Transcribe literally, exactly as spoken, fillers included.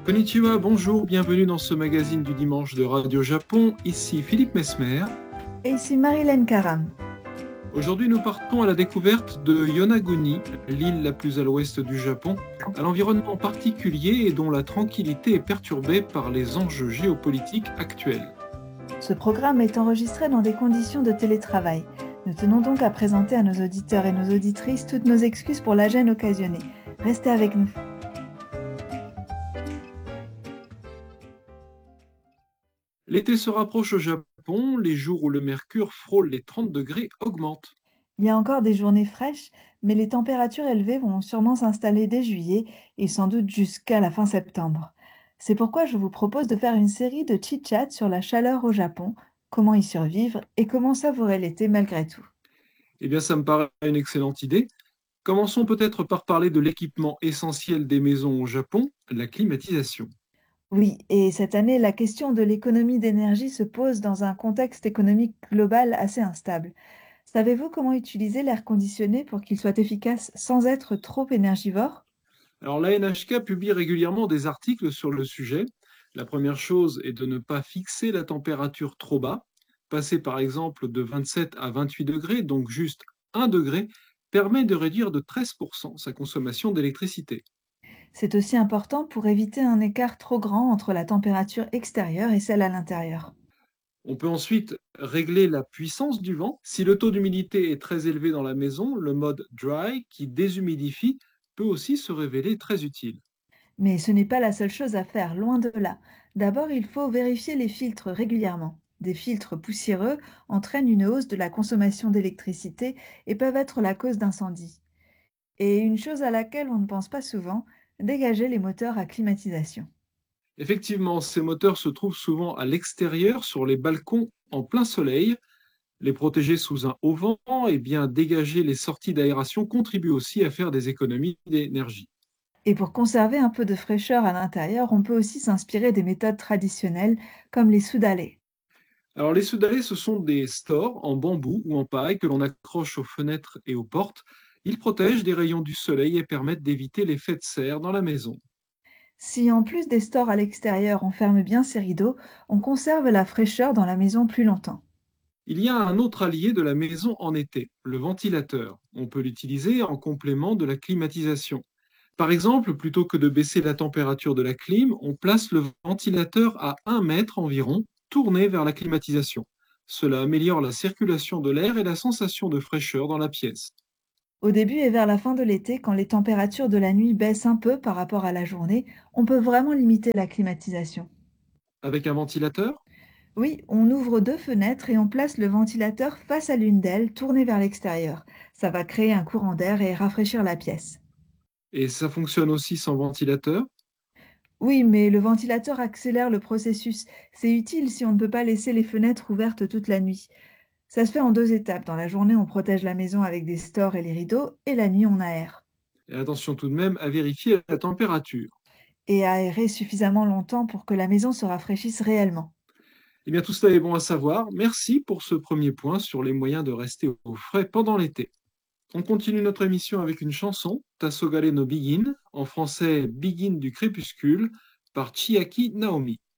Konnichiwa, bonjour, bienvenue dans ce magazine du dimanche de Radio Japon. Ici Philippe Mesmer. Et ici Marilène Karam. Aujourd'hui, nous partons à la découverte de Yonaguni, l'île la plus à l'ouest du Japon, à l'environnement particulier et dont la tranquillité est perturbée par les enjeux géopolitiques actuels. Ce programme est enregistré dans des conditions de télétravail. Nous tenons donc à présenter à nos auditeurs et nos auditrices toutes nos excuses pour la gêne occasionnée. Restez avec nous. L'été se rapproche au Japon, les jours où le mercure frôle les trente degrés augmentent. Il y a encore des journées fraîches, mais les températures élevées vont sûrement s'installer dès juillet et sans doute jusqu'à la fin septembre. C'est pourquoi je vous propose de faire une série de chit-chats sur la chaleur au Japon, comment y survivre et comment savourer l'été malgré tout. Eh bien, ça me paraît une excellente idée. Commençons peut-être par parler de l'équipement essentiel des maisons au Japon, la climatisation. Oui, et cette année, la question de l'économie d'énergie se pose dans un contexte économique global assez instable. Savez-vous comment utiliser l'air conditionné pour qu'il soit efficace sans être trop énergivore? Alors, l'A N H K publie régulièrement des articles sur le sujet. La première chose est de ne pas fixer la température trop bas. Passer par exemple de vingt-sept à vingt-huit degrés, donc juste un degré, permet de réduire de treize pour cent sa consommation d'électricité. C'est aussi important pour éviter un écart trop grand entre la température extérieure et celle à l'intérieur. On peut ensuite régler la puissance du vent. Si le taux d'humidité est très élevé dans la maison, le mode dry, qui déshumidifie, peut aussi se révéler très utile. Mais ce n'est pas la seule chose à faire, loin de là. D'abord, il faut vérifier les filtres régulièrement. Des filtres poussiéreux entraînent une hausse de la consommation d'électricité et peuvent être la cause d'incendies. Et une chose à laquelle on ne pense pas souvent, dégager les moteurs à climatisation. Effectivement, ces moteurs se trouvent souvent à l'extérieur, sur les balcons, en plein soleil. Les protéger sous un haut vent et bien dégager les sorties d'aération contribue aussi à faire des économies d'énergie. Et pour conserver un peu de fraîcheur à l'intérieur, on peut aussi s'inspirer des méthodes traditionnelles comme les soudalés. Alors les soudalés, ce sont des stores en bambou ou en paille que l'on accroche aux fenêtres et aux portes. Ils protègent des rayons du soleil et permettent d'éviter l'effet de serre dans la maison. Si en plus des stores à l'extérieur, on ferme bien ses rideaux, on conserve la fraîcheur dans la maison plus longtemps. Il y a un autre allié de la maison en été, le ventilateur. On peut l'utiliser en complément de la climatisation. Par exemple, plutôt que de baisser la température de la clim, on place le ventilateur à un mètre environ, tourné vers la climatisation. Cela améliore la circulation de l'air et la sensation de fraîcheur dans la pièce. Au début et vers la fin de l'été, quand les températures de la nuit baissent un peu par rapport à la journée, on peut vraiment limiter la climatisation. Avec un ventilateur, Oui, on ouvre deux fenêtres et on place le ventilateur face à l'une d'elles, tournée vers l'extérieur. Ça va créer un courant d'air et rafraîchir la pièce. et ça fonctionne aussi sans ventilateur. Oui, mais le ventilateur accélère le processus. C'est utile si on ne peut pas laisser les fenêtres ouvertes toute la nuit. Ça se fait en deux étapes. Dans la journée, on protège la maison avec des stores et les rideaux, et la nuit, on aère. Et attention tout de même à vérifier la température. Et aérer suffisamment longtemps pour que la maison se rafraîchisse réellement. Eh bien, tout cela est bon à savoir. Merci pour ce premier point sur les moyens de rester au frais pendant l'été. On continue notre émission avec une chanson, Tassogare no Begin, en français Begin du crépuscule, par Chiaki Naomi.